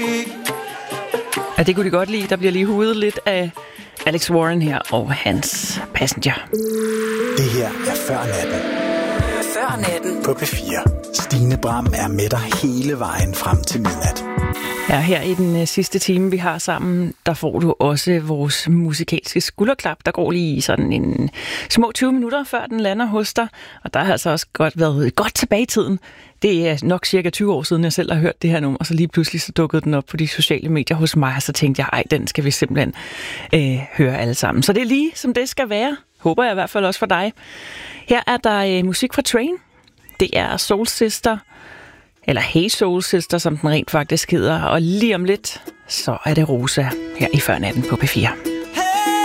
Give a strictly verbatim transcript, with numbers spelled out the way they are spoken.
Ja, det kunne de godt lide. Der bliver lige hudet lidt af Alex Warren her og hans Passenger. Det her er Før Natten. Før Natten På P fire. Stine Bram er med dig hele vejen frem til midnat. Ja, her i den sidste time, vi har sammen, der får du også vores musikalske skulderklap. Der går lige sådan en små tyve minutter, før den lander hos dig. Og der har altså også godt været godt tilbage i tiden. Det er nok cirka tyve år siden, jeg selv har hørt det her nummer, og så lige pludselig så dukkede den op på de sociale medier hos mig, og så tænkte jeg, ej, den skal vi simpelthen øh, høre alle sammen. Så det er lige, som det skal være. Håber jeg i hvert fald også for dig. Her er der øh, musik fra Train. Det er Soul Sister, eller Hey Soul Sister, som den rent faktisk hedder. Og lige om lidt, så er det Rosa her i Før Natten på P fire.